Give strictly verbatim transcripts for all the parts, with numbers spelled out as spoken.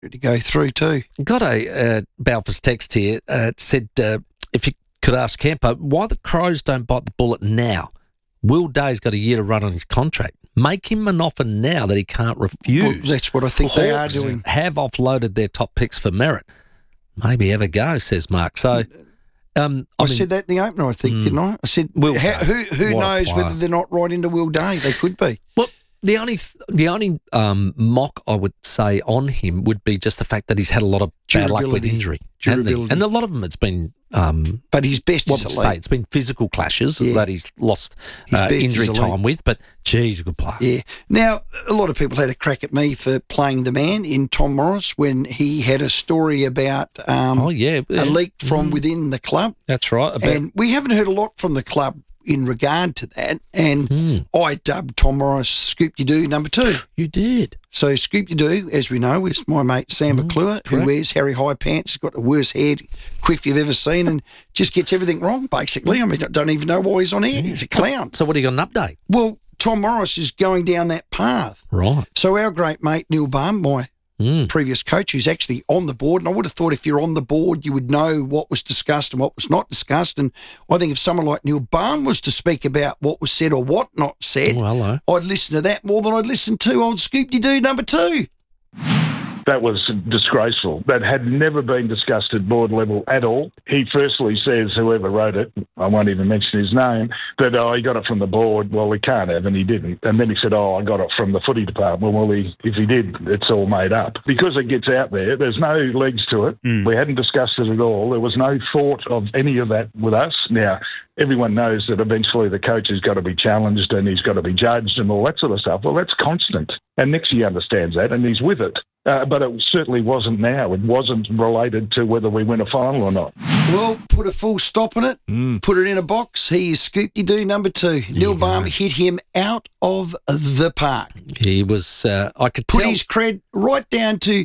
to go through too. Got a uh, Balfour's text here. Uh, it said, uh, if you could ask Campo, why the Crows don't bite the bullet now? Will Day's got a year to run on his contract. Make him an offer now that he can't refuse. Well, that's what I think they are doing. Have offloaded their top picks for merit. Maybe have a go, says Mark. So, um, I, I mean, said that in the opener, I think, mm, didn't I? I said, Will how, who who what knows whether they're not right into Will Day? They could be. Well, the only the only um, mock I would say on him would be just the fact that he's had a lot of bad luck with injury, Durability. and a lot of them it's been. Um, but his best what is would elite. say it's been physical clashes Yeah. that he's lost His uh, best injury is time elite. with. But gee, he's a good player. Yeah. Now, a lot of people had a crack at me for playing the man in Tom Morris when he had a story about um, Oh yeah, a leak from Mm. within the club. That's right. About, And we haven't heard a lot from the club in regard to that. And Mm. I dubbed Tom Morris Scoop-de-Doo number two. you did. So Scoop-de-Doo, as we know, is my mate Sam Mm, McClure, who correct. wears Harry High Pants, has got the worst hair quiff you've ever seen, and just gets everything wrong, basically. I mean, I don't even know why he's on air. He's a clown. So what do you got an update? Well, Tom Morris is going down that path. Right. So our great mate Neil Baum, my Mm. previous coach, who's actually on the board, and I would have thought if you're on the board, you would know what was discussed and what was not discussed. And I think if someone like Neil Baum was to speak about what was said or what not said, Oh, hello. I'd listen to that more than I'd listen to old Scoop-de-Doo number two. That was disgraceful. That had never been discussed at board level at all. He firstly says, whoever wrote it, I won't even mention his name, that, oh, he got it from the board. Well, he can't have, and he didn't. And then he said, oh, I got it from the footy department. Well, he, if he did, it's all made up. Because it gets out there, there's no legs to it. Mm. We hadn't discussed it at all. There was no thought of any of that with us. Now, everyone knows that eventually the coach has got to be challenged and he's got to be judged and all that sort of stuff. Well, that's constant. And Nixie understands that and he's with it. Uh, but it certainly wasn't now. It wasn't related to whether we win a final or not. Well, put a full stop on it, mm. put it in a box. He is Scoop-de-Doo number two. There Neil Baum hit him out of the park. He was, uh, I could Put tell. his cred right down to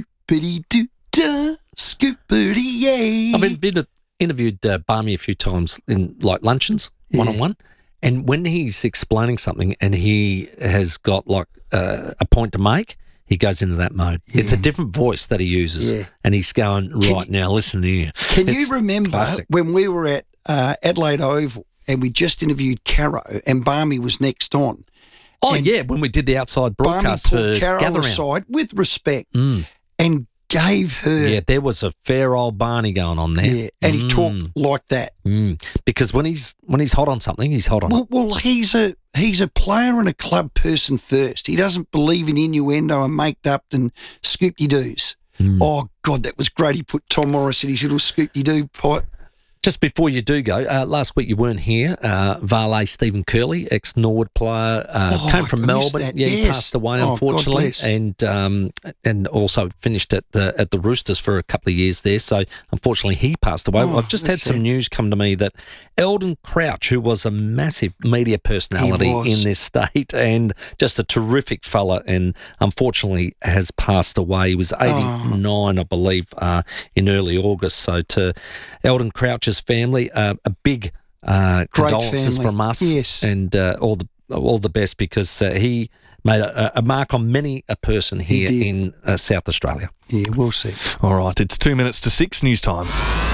Scoop-de-Doo-da, Scoop-de-Doo-yay. I've been, been interviewed uh, Barmy a few times in like luncheons, Yeah. one-on-one. And when he's explaining something and he has got like uh, a point to make, he goes into that mode. Yeah. It's a different voice that he uses. Yeah. And he's going, right you, now, listen to you. Can It's you remember classic. when we were at uh, Adelaide Oval and we just interviewed Caro and Barmy was next on? Oh, and yeah, when we did the outside broadcast Barmy pulled for Caro Gather Round. aside with respect Mm. and gave her... Yeah, there was a fair old Barney going on there. Yeah, and he Mm. talked like that. Mm. Because when he's when he's hot on something, he's hot on Well, it. well, he's a he's a player and a club person first. He doesn't believe in innuendo and maked up and scoop-de-doos. Mm. Oh, God, that was great. He put Tom Morris in his little scoop-de-doo pot. Just before you do go, uh, last week you weren't here. Uh, Valet Stephen Curley, ex-Norwood player, uh, Oh, came from I missed Melbourne. that, Yeah, he yes. passed away, Oh, God unfortunately, bless. and um, and also finished at the at the Roosters for a couple of years there. So unfortunately, he passed away. Oh, I've just had that's some sad. news come to me that Eldon Crouch, who was a massive media personality was. in this state and just a terrific fella, and unfortunately has passed away. He was eighty-nine, I believe, uh, in early August. So to Eldon Crouch's family, uh, a big uh, Great condolences family. from us, Yes. and uh, all the all the best because uh, he made a, a mark on many a person here did. in uh, South Australia. Yeah, we'll see. All right, it's two minutes to six, news time.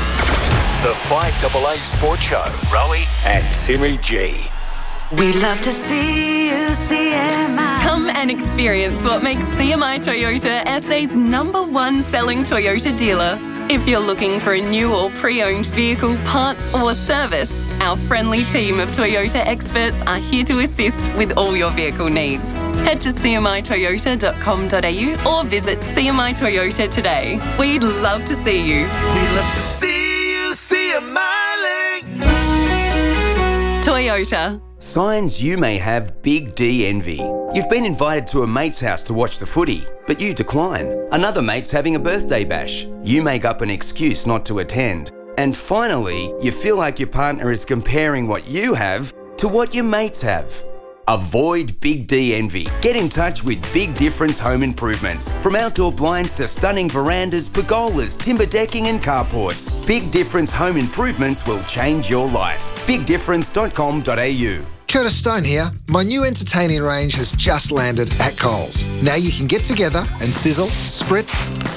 The five A A Sports Show, Rowie and Timmy G. We love to see you, C M I. Come and experience what makes C M I Toyota S A's number one selling Toyota dealer. If you're looking for a new or pre-owned vehicle, parts or service, our friendly team of Toyota experts are here to assist with all your vehicle needs. Head to c m i toyota dot com dot a u or visit C M I Toyota today. We'd love to see you. We love to see you, see a miling. Toyota. Signs you may have Big D envy. You've been invited to a mate's house to watch the footy, but you decline. Another mate's having a birthday bash. You make up an excuse not to attend. And finally, you feel like your partner is comparing what you have to what your mates have. Avoid Big D envy. Get in touch with Big Difference Home Improvements. From outdoor blinds to stunning verandas, pergolas, timber decking and carports, Big Difference Home Improvements will change your life. big difference dot com dot a u. Curtis Stone here. My new entertaining range has just landed at Coles. Now you can get together and sizzle, spritz,